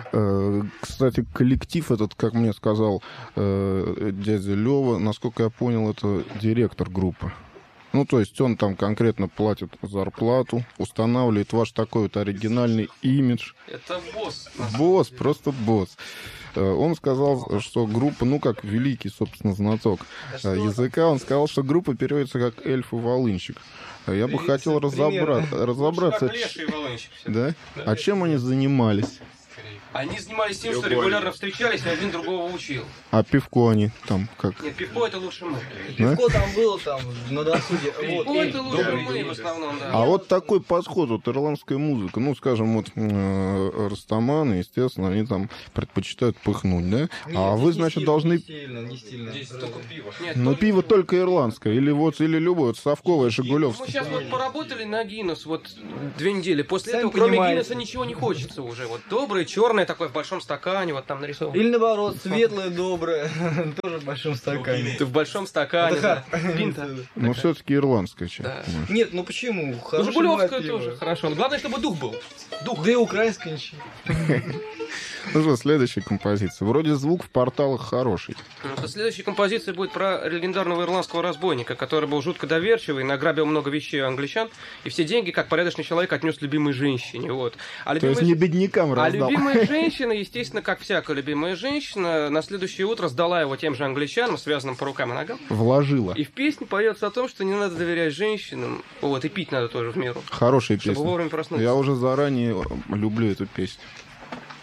Кстати, коллектив этот, как мне сказал дядя Лёва, насколько я понял, это директор группы. Ну, то есть он там конкретно платит зарплату, устанавливает ваш такой вот оригинальный имидж. Это босс. Босс, просто босс. Он сказал, что группа, ну, как великий, собственно, знаток языка, он сказал, что группа переводится как эльф и волынщик. Я бы хотел разобраться. Как леший и волынщик. Да? А чем они занимались? Они занимались тем, что регулярно встречались, и один другого учил. А пивко они там как? Нет, пивко это лучше мы. Да? Пивко там было, там, на досуге. Пивко это лучше мы в основном, да. А вот такой подход, вот ирландская музыка, ну, скажем, вот растаманы, естественно, они там предпочитают пыхнуть, да? А вы, значит, должны... Не стильно. Здесь только пиво. Но пиво только ирландское, или вот, или любое, вот совковое, Мы жигулевское. сейчас вот поработали на Гиннес, вот 2 недели. После Сами этого, кроме понимаете. Гиннеса, ничего не хочется уже. Вот доброе, черное такое в большом стакане, вот там нарисовано. Или наоборот, светлое, доброе, тоже в большом стакане. Ты в большом стакане, Это да. Пинта. Но все-таки ирландская часть. Да. понимаешь? Нет, ну почему? Ну, Хорошее жигулевское пиво. тоже, хорошо. Но главное, чтобы дух был. Дух. Да и украинское ничего. Ну что, следующая композиция. Вроде звук в порталах хороший. Следующая композиция будет про легендарного ирландского разбойника, который был жутко доверчивый, награбил много вещей у англичан, и все деньги, как порядочный человек, отнес любимой женщине. Вот. То есть не беднякам А раздал. любимая женщина, естественно, как всякая любимая женщина, на следующее утро сдала его тем же англичанам, связанным по рукам и ногам. Вложила. И в песне поется о том, что не надо доверять женщинам, вот, и пить надо тоже в меру. Хорошая Чтобы песня. вовремя проснуться. Я уже заранее люблю эту песню.